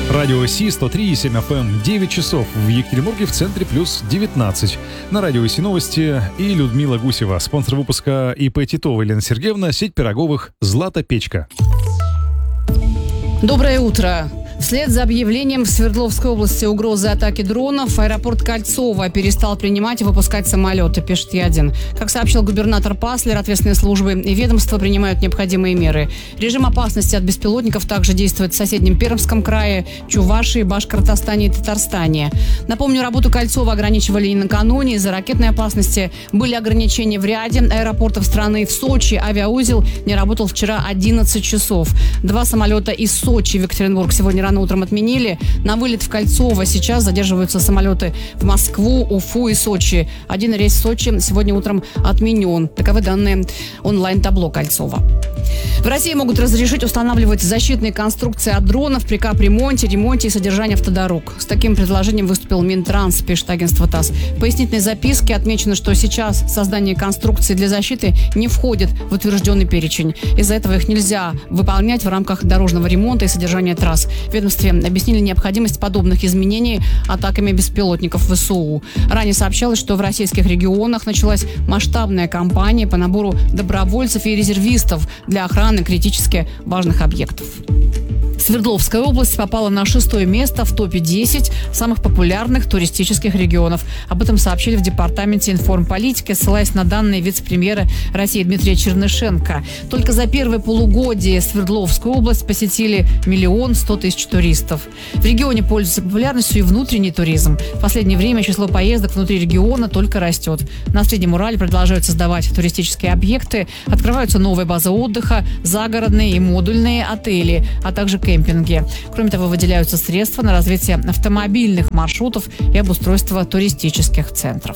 Радио Си 103,7 FM, 9 часов. В Екатеринбурге в центре плюс 19. На Радио Си новости и Людмила Гусева. Спонсор выпуска ИП Титова Елена Сергеевна, сеть пироговых «Злата Печка». Доброе утро. Вслед за объявлением в Свердловской области угрозы атаки дронов, аэропорт Кольцово перестал принимать и выпускать самолеты, пишет Е1. Как сообщил губернатор Паслер, ответственные службы и ведомства принимают необходимые меры. Режим опасности от беспилотников также действует в соседнем Пермском крае, Чувашии, Башкортостане и Татарстане. Напомню, работу Кольцова ограничивали и накануне. Из-за ракетной опасности были ограничения в ряде аэропортов страны. В Сочи авиаузел не работал вчера 11 часов. 2 самолета из Сочи в Екатеринбург сегодня рано утром отменили. На вылет в Кольцово сейчас задерживаются самолеты в Москву, Уфу и Сочи. Один рейс в Сочи сегодня утром отменен. Таковы данные онлайн-табло Кольцова. В России могут разрешить устанавливать защитные конструкции от дронов при капремонте, ремонте и содержании автодорог. С таким предложением выступил Минтранс, пишет агентство ТАСС. В пояснительной записке отмечено, что сейчас создание конструкций для защиты не входит в утвержденный перечень. Из-за этого их нельзя выполнять в рамках дорожного ремонта и содержания трасс. В ведомстве объяснили необходимость подобных изменений атаками беспилотников ВСУ. Ранее сообщалось, что в российских регионах началась масштабная кампания по набору добровольцев и резервистов для охраны критически важных объектов. Свердловская область попала на 6-е место в топе 10 самых популярных туристических регионов. Об этом сообщили в Департаменте информполитики, ссылаясь на данные вице-премьера России Дмитрия Чернышенко. Только за первое полугодие Свердловскую область посетили 1 100 000 туристов. В регионе пользуется популярностью и внутренний туризм. В последнее время число поездок внутри региона только растет. На Среднем Урале продолжают создавать туристические объекты, открываются новые базы отдыха, загородные и модульные отели, а также кемпинги. Кроме того, выделяются средства на развитие автомобильных маршрутов и обустройство туристических центров.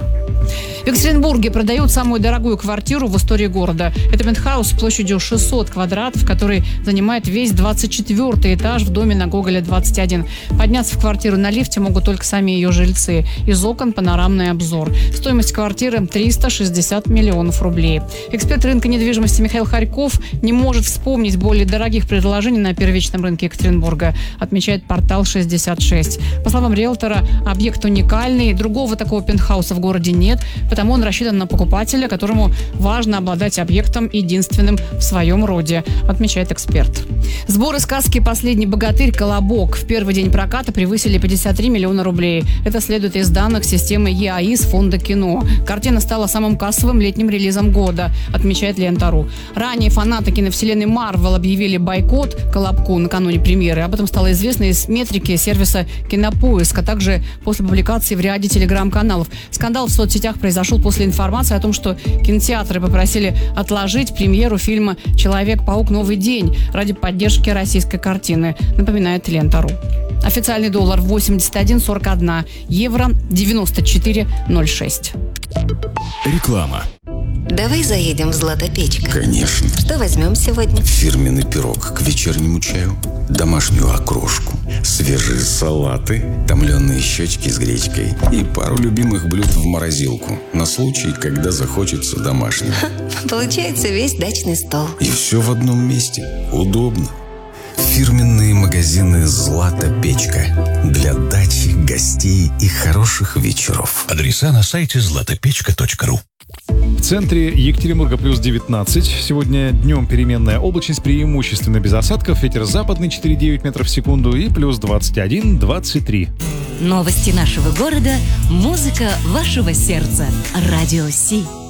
В Екатеринбурге продают самую дорогую квартиру в истории города. Это пентхаус с площадью 600 квадратов, который занимает весь 24-й этаж в доме на Гоголя 21. Подняться в квартиру на лифте могут только сами ее жильцы. Из окон панорамный обзор. Стоимость квартиры 360 миллионов рублей. Эксперт рынка недвижимости Михаил Харьков не может вспомнить более дорогих предложений на первичном рынке Екатеринбурга, отмечает портал 66. По словам риэлтора, объект уникальный, другого такого пентхауса в городе нет, потому он рассчитан на покупателя, которому важно обладать объектом единственным в своем роде, отмечает эксперт. Сборы сказки «Последний богатырь. Колобок» в первый день проката превысили 53 миллиона рублей. Это следует из данных системы ЕАИС Фонда кино. Картина стала самым кассовым летним релизом года, отмечает Лента.ру. Ранее фанаты киновселенной Марвел объявили бойкот «Колобку» накануне премьеры. Об этом стало известно из метрики сервиса «Кинопоиск», а также после публикации в ряде телеграм-каналов. Скандал в соцсетях произошел после информации о том, что кинотеатры попросили отложить премьеру фильма «Человек-паук. Новый день» ради поддержки российской картины, напоминает Лента.ру. Официальный доллар 81,41, евро 94,06. Реклама. Давай заедем в «Злата-Печка». Конечно. Что возьмем сегодня? Фирменный пирог к вечернему чаю, домашнюю окрошку, свежие салаты, томленые щечки с гречкой и пару любимых блюд в морозилку на случай, когда захочется домашнего. Получается весь дачный стол. И все в одном месте. Удобно. Фирменные магазины «Злата-Печка» для дачи, гостей и хороших вечеров. Адреса на сайте zlatopechka.ru. В центре Екатеринбурга плюс 19. Сегодня днем переменная облачность, преимущественно без осадков. Ветер западный 4,9 метров в секунду и плюс 21-23. Новости нашего города, музыка вашего сердца. Радио Си.